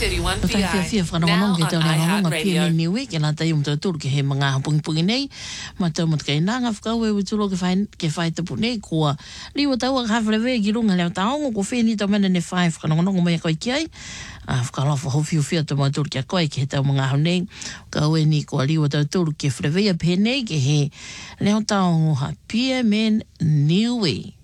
9:31 PI. Now on iHeartRadio. Niwe ke la tai umto tur ke he manga pungi nei ma tau mat kai nanga fka we tulo ke fai te pune ko li wa tau ha fleve ki lunga le tau ko fini to mena ne 5 kana no me ko ki fka la fo fiu fiu to ma tur ke ko ke tau manga nei ka we ni ko li wa tau tur ke fleve pe nei ke he le tau ha PMN Niwe